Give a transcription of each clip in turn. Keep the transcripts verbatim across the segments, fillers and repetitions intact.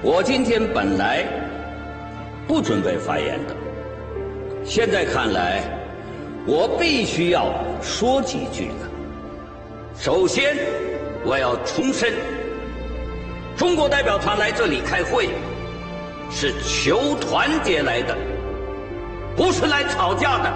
我今天本来不准备发言的，现在看来，我必须要说几句了。首先，我要重申，中国代表团来这里开会，是求团结来的，不是来吵架的。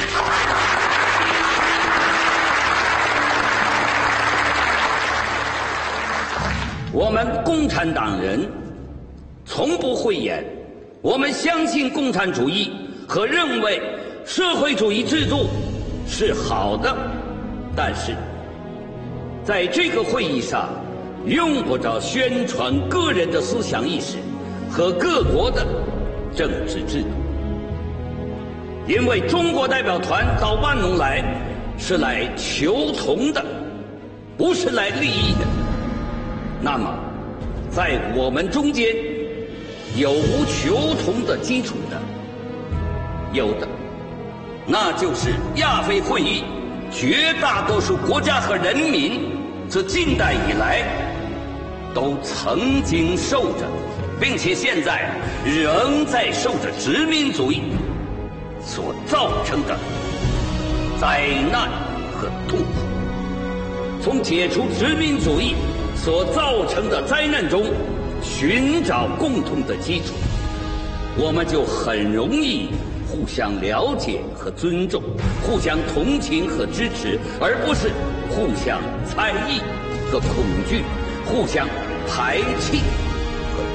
我们共产党人从不讳言，我们相信共产主义和认为社会主义制度是好的，但是在这个会议上用不着宣传个人的思想意识和各国的政治制度，因为中国代表团到万隆来是来求同的，不是来利益的。那么在我们中间有无求同的基础的？有的，那就是亚非会议绝大多数国家和人民自近代以来都曾经受着，并且现在仍在受着殖民主义所造成的灾难和痛苦。从解除殖民主义所造成的灾难中寻找共同的基础，我们就很容易互相了解和尊重，互相同情和支持，而不是互相猜疑和恐惧，互相排斥